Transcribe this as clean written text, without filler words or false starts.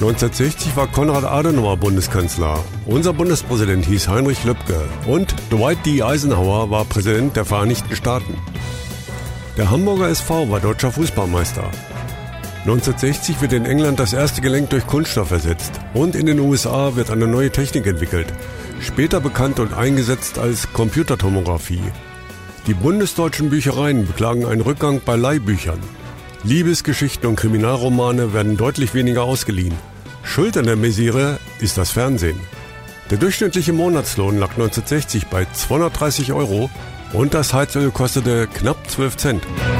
1960 war Konrad Adenauer Bundeskanzler. Unser Bundespräsident hieß Heinrich Lübke und Dwight D. Eisenhower war Präsident der Vereinigten Staaten. Der Hamburger SV war deutscher Fußballmeister. 1960 wird in England das erste Gelenk durch Kunststoff ersetzt und in den USA wird eine neue Technik entwickelt, später bekannt und eingesetzt als Computertomographie. Die bundesdeutschen Büchereien beklagen einen Rückgang bei Leihbüchern. Liebesgeschichten und Kriminalromane werden deutlich weniger ausgeliehen. Schuld an der Misere ist das Fernsehen. Der durchschnittliche Monatslohn lag 1960 bei 230 € und das Heizöl kostete knapp 12 Cent.